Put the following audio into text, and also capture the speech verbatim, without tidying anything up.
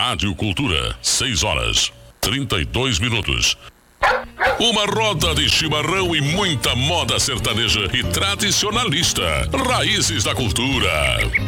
Rádio Cultura, seis horas, trinta e dois minutos. Uma roda de chimarrão e muita moda sertaneja e tradicionalista. Raízes da cultura.